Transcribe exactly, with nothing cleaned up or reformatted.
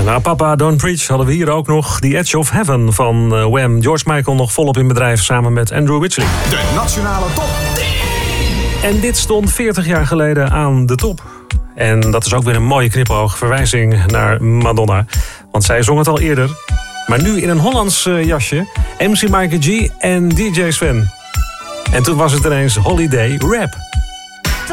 Na Papa Don't Preach hadden we hier ook nog The Edge of Heaven van uh, Wham. George Michael nog volop in bedrijf samen met Andrew Ridgeley. De Nationale Top tien. En dit stond veertig jaar geleden aan de top. En dat is ook weer een mooie knipoog, verwijzing naar Madonna. Want zij zong het al eerder. Maar nu in een Hollands uh, jasje. M C Mikey G en D J Sven. En toen was het ineens Holiday Rap.